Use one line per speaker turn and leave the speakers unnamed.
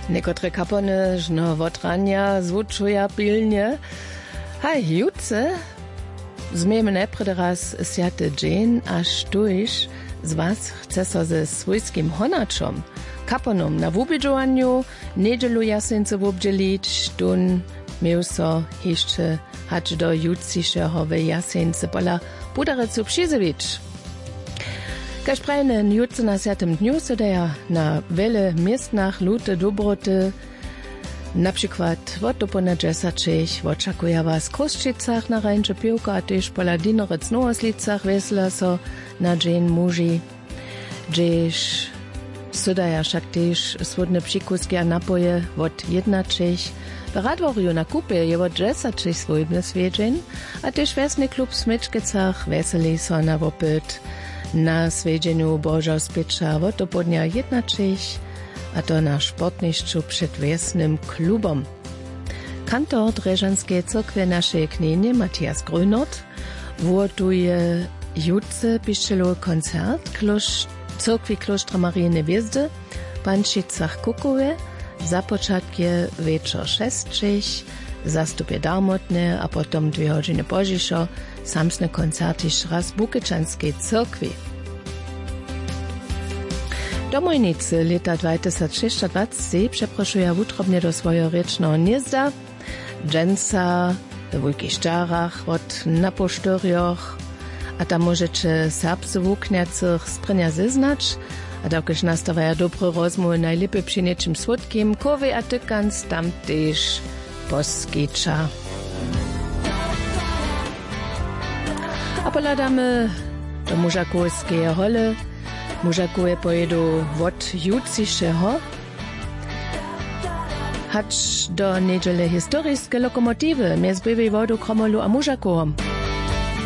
Niekotre kapony żno wotrania zwuczuja pilnie. Hej, jutce zmiemy najpierw raz siaty dzień, aż tuż z was chce so ze swojskim honaczom, kaponom na wubidżowaniu, niedzielu jasynce wubdzielić, tun miał so jeszcze hać do jutsiszego we jasynce pola pudarecu przyzewicz. Kaž prajne jutce na 7. dniu se daja na wiele miestnach lute dobroty, na przykład od dopona 10 oczekuje was w Kruszczycach na Rajncze Piłka, a też pola Dinorec Nohoslicach wesela so na dzień muži, gdzieś se daja však też swodne przykuski a napoje od 11. W Radworju na kupie je od 10 swojbne swiedzień, a też wesny klub w Smyczkicach weseli so na wopyt na swiedzieniu Boża Spicza od dopodnia 11, a to na sportniszczu przed wiesnym klubom. Kantor Dreżanskiej Cyrkwy naszej Knienie Matthias Grünert woduje jutce piszczelu koncert Cyrkwi Klostra Marii Niewiezdy w Pančicach Kukowie, za początkiem wieczór 6, zastupie darmotne, a potom 2 godziny pożiszo samsne koncerty raz Bukyczanskiej Cyrkwi. Domojnicy lata 2026 przeproszują utrobnie do swojego rycznego gniezda, dżęca w Wujkich Szczarach, od Naposztorioch, a tam możecie serbscy włókniacych sprynia zeznać, a dokiż nastawają dobre rozmowy najlepiej przy nieczym słodkim, kowy a tykans tam też poskicza. A poladamy do mużakowskiej hole. Mużakowie pojedą od jutrzejszego, hać do niedziele historyczne lokomotywy między Bywej Wodą, Kromolu a Mużakowem.